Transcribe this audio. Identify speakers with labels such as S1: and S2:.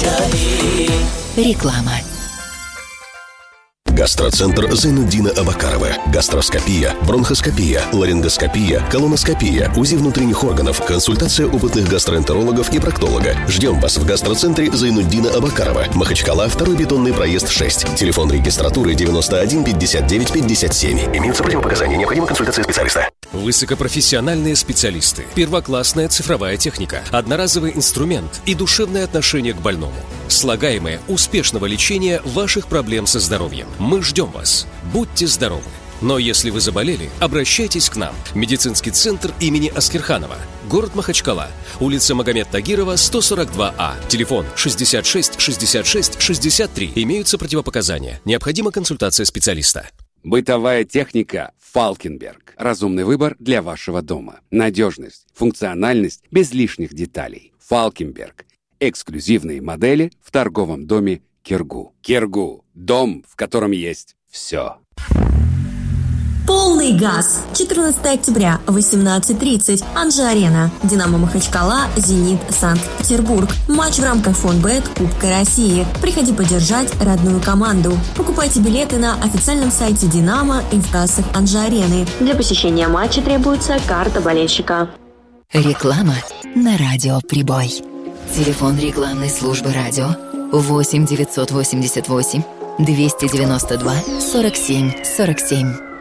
S1: Реклама.
S2: Гастроцентр Зайнуддина Абакарова. Гастроскопия, бронхоскопия, ларингоскопия, колоноскопия, УЗИ внутренних органов, консультация опытных гастроэнтерологов и проктолога. Ждем вас в гастроцентре Зайнуддина Абакарова. Махачкала, 2-й бетонный проезд 6. Телефон регистратуры 91 59 57. Имеются противопоказания. Необходима консультация специалиста.
S3: Высокопрофессиональные специалисты, первоклассная цифровая техника, одноразовый инструмент и душевное отношение к больному. Слагаемое успешного лечения ваших проблем со здоровьем. Мы ждем вас. Будьте здоровы. Но если вы заболели, обращайтесь к нам. Медицинский центр имени Аскерханова. Город Махачкала. Улица Магомед Тагирова, 142А. Телефон 66 66 63. Имеются противопоказания. Необходима консультация специалиста.
S4: Бытовая техника «Фалкенберг». Разумный выбор для вашего дома. Надежность, функциональность без лишних деталей. «Фалкенберг». Эксклюзивные модели в торговом доме «Киргу». «Киргу» – дом, в котором есть все.
S5: Полный газ. 14 октября, 18:30. Анжи-Арена. Динамо Махачкала, Зенит, Санкт-Петербург. Матч в рамках Фонбет Кубка России. Приходи поддержать родную команду. Покупайте билеты на официальном сайте Динамо и в кассах Анжи-Арены. Для посещения матча требуется карта болельщика.
S1: Реклама на радио «Прибой». Телефон рекламной службы радио 8 988 292 47 47.